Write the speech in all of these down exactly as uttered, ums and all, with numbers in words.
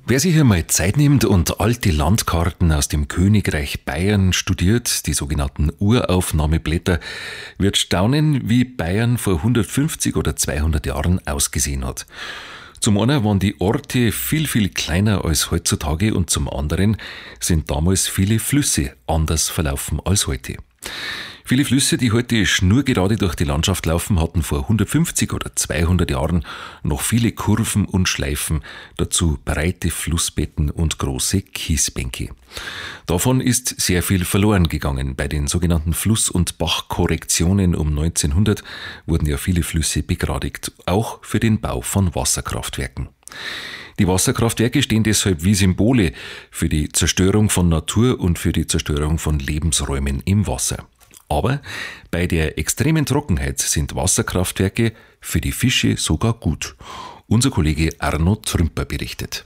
Wer sich einmal Zeit nimmt und alte Landkarten aus dem Königreich Bayern studiert, die sogenannten Uraufnahmeblätter, wird staunen, wie Bayern vor hundertfünfzig oder zweihundert Jahren ausgesehen hat. Zum einen waren die Orte viel, viel kleiner als heutzutage und zum anderen sind damals viele Flüsse anders verlaufen als heute. Viele Flüsse, die heute schnurgerade durch die Landschaft laufen, hatten vor hundertfünfzig oder zweihundert Jahren noch viele Kurven und Schleifen, dazu breite Flussbetten und große Kiesbänke. Davon ist sehr viel verloren gegangen. Bei den sogenannten Fluss- und Bachkorrektionen um neunzehnhundert wurden ja viele Flüsse begradigt, auch für den Bau von Wasserkraftwerken. Die Wasserkraftwerke stehen deshalb wie Symbole für die Zerstörung von Natur und für die Zerstörung von Lebensräumen im Wasser. Aber bei der extremen Trockenheit sind Wasserkraftwerke für die Fische sogar gut. Unser Kollege Arno Trümper berichtet.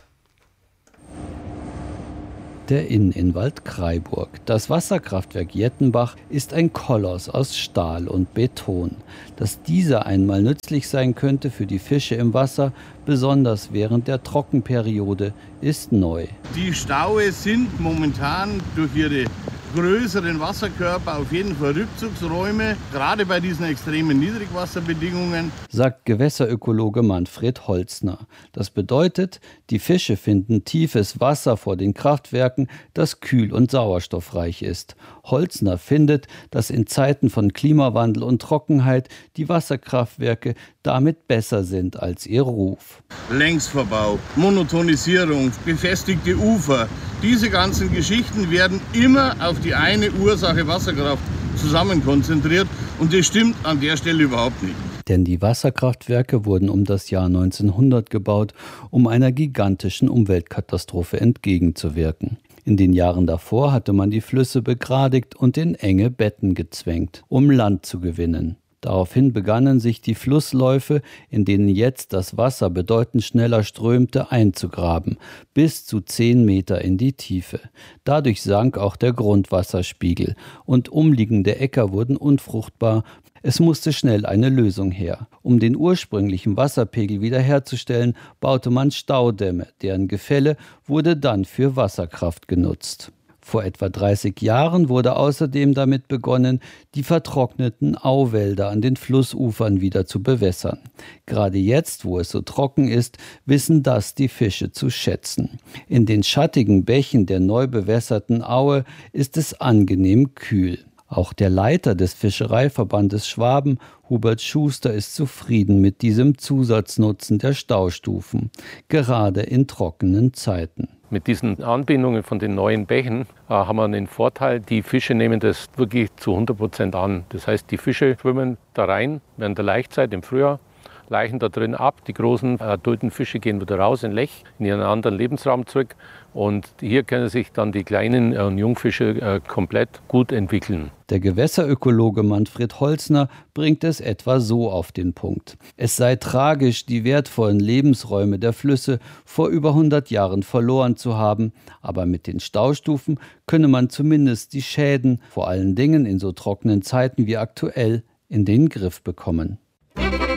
Der Inn in Waldkraiburg. Das Wasserkraftwerk Jettenbach ist ein Koloss aus Stahl und Beton. Dass dieser einmal nützlich sein könnte für die Fische im Wasser, besonders während der Trockenperiode, ist neu. Die Staue sind momentan durch ihre größeren Wasserkörper auf jeden Fall Rückzugsräume, gerade bei diesen extremen Niedrigwasserbedingungen, sagt Gewässerökologe Manfred Holzner. Das bedeutet, die Fische finden tiefes Wasser vor den Kraftwerken, das kühl und sauerstoffreich ist. Holzner findet, dass in Zeiten von Klimawandel und Trockenheit die Wasserkraftwerke damit besser sind als ihr Ruf. Längsverbau, Monotonisierung, befestigte Ufer, diese ganzen Geschichten werden immer auf die eine Ursache Wasserkraft zusammen konzentriert und das stimmt an der Stelle überhaupt nicht. Denn die Wasserkraftwerke wurden um das Jahr neunzehnhundert gebaut, um einer gigantischen Umweltkatastrophe entgegenzuwirken. In den Jahren davor hatte man die Flüsse begradigt und in enge Betten gezwängt, um Land zu gewinnen. Daraufhin begannen sich die Flussläufe, in denen jetzt das Wasser bedeutend schneller strömte, einzugraben, bis zu zehn Meter in die Tiefe. Dadurch sank auch der Grundwasserspiegel und umliegende Äcker wurden unfruchtbar. Es musste schnell eine Lösung her. Um den ursprünglichen Wasserpegel wiederherzustellen, baute man Staudämme, deren Gefälle wurde dann für Wasserkraft genutzt. Vor etwa dreißig Jahren wurde außerdem damit begonnen, die vertrockneten Auwälder an den Flussufern wieder zu bewässern. Gerade jetzt, wo es so trocken ist, wissen das die Fische zu schätzen. In den schattigen Bächen der neu bewässerten Aue ist es angenehm kühl. Auch der Leiter des Fischereiverbandes Schwaben, Hubert Schuster, ist zufrieden mit diesem Zusatznutzen der Staustufen, gerade in trockenen Zeiten. Mit diesen Anbindungen von den neuen Bächen äh, haben wir einen Vorteil. Die Fische nehmen das wirklich zu hundert Prozent an. Das heißt, die Fische schwimmen da rein während der Laichzeit im Frühjahr, laichen da drin ab. Die großen adulten Fische gehen wieder raus in Lech, in ihren anderen Lebensraum zurück. Und hier können sich dann die kleinen äh, Jungfische äh, komplett gut entwickeln. Der Gewässerökologe Manfred Holzner bringt es etwa so auf den Punkt. Es sei tragisch, die wertvollen Lebensräume der Flüsse vor über hundert Jahren verloren zu haben. Aber mit den Staustufen könne man zumindest die Schäden, vor allen Dingen in so trockenen Zeiten wie aktuell, in den Griff bekommen.